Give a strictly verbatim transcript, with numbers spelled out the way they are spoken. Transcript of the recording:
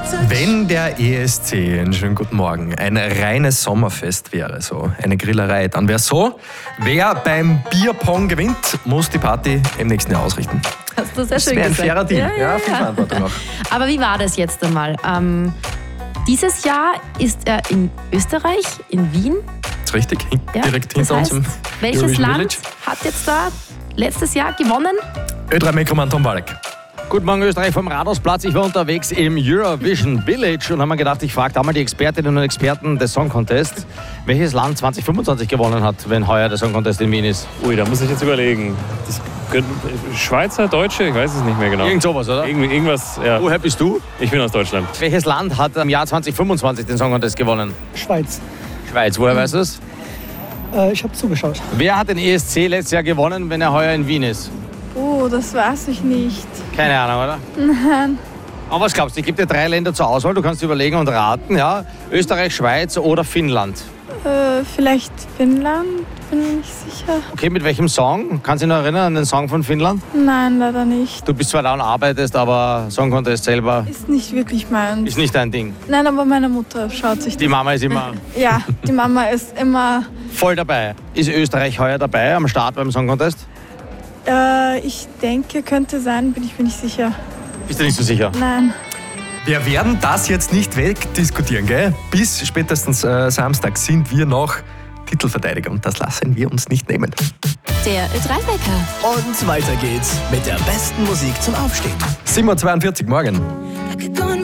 Wenn der E S C, einen schönen guten Morgen, ein reines Sommerfest wäre, so eine Grillerei, dann wäre es so, wer beim Bierpong gewinnt, muss die Party im nächsten Jahr ausrichten. Hast du sehr Das schön wäre ein gesagt. fairer Deal. Ja, Ja, ja, viel ja. Verantwortung auch. Aber wie war das jetzt einmal? Ähm, dieses Jahr ist er in Österreich, in Wien. Das ist richtig, hin- Ja, direkt das hinter uns heißt, im welches Eurovision Land Village. hat jetzt da letztes Jahr gewonnen? Ö drei Mikroman Tom Walek. Guten Morgen Österreich vom Rathausplatz. Ich war unterwegs im Eurovision Village und habe mir gedacht, ich frage da mal die Expertinnen und Experten des Song Contest, welches Land zwanzig fünfundzwanzig gewonnen hat, wenn heuer der Song Contest in Wien ist. Ui, da muss ich jetzt überlegen. Das könnten, Schweizer, Deutsche, ich weiß es nicht mehr genau. Irgend sowas, oder? Irgendwie, irgendwas, ja. Woher bist du? Ich bin aus Deutschland. Welches Land hat im Jahr zwanzig fünfundzwanzig den Song Contest gewonnen? Schweiz. Schweiz, woher weißt du es? Äh, ich habe zugeschaut. Wer hat den E S C letztes Jahr gewonnen, wenn er heuer in Wien ist? Oh, das weiß ich nicht. Keine Ahnung, oder? Nein. Aber was glaubst du? Ich gebe dir drei Länder zur Auswahl, du kannst überlegen und raten, ja? Österreich, Schweiz oder Finnland. Äh, vielleicht Finnland, bin ich nicht sicher. Okay, mit welchem Song? Kannst du dich noch erinnern an den Song von Finnland? Nein, leider nicht. Du bist zwar da und arbeitest, aber Song Contest selber Ist nicht wirklich meins. ist nicht dein Ding. Nein, aber meine Mutter schaut sich Die das. Mama ist immer Ja, die Mama ist immer. voll dabei. Ist Österreich heuer dabei am Start beim Song Contest? Äh, ich denke, könnte sein, bin ich mir nicht sicher. Bist du nicht so sicher? Nein. Wir werden das jetzt nicht wegdiskutieren, gell? Bis spätestens äh, Samstag sind wir noch Titelverteidiger und das lassen wir uns nicht nehmen. Der Ö drei Wecker. Und weiter geht's mit der besten Musik zum Aufstehen. sieben Uhr zweiundvierzig morgen.